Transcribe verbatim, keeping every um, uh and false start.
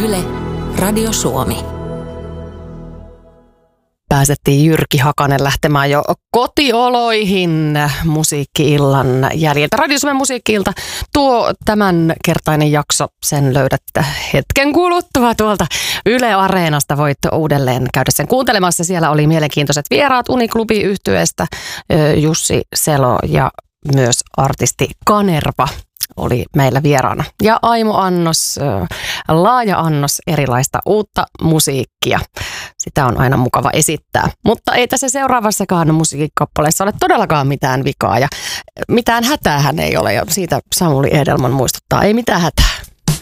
Yle, Radio Suomi. Pääsettiin Jyrki Hakanen lähtemään jo kotioloihin musiikki-illan jäljiltä. Radio Suomen musiikki-ilta. Tuo tämänkertainen jakso, sen löydätte hetken kuluttua tuolta Yle Areenasta. Voit uudelleen käydä sen kuuntelemassa. Siellä oli mielenkiintoiset vieraat Uniklubi-yhtyeestä, Jussi Selo ja myös artisti Kanerva oli meillä vieraana. Ja Aimo Annos, laaja annos erilaista uutta musiikkia. Sitä on aina mukava esittää. Mutta ei tässä seuraavassakaan musiikkikappaleessa ole todellakaan mitään vikaa ja mitään hätäähän ei ole. Ja siitä Samuli Edelman muistuttaa, ei mitään hätää.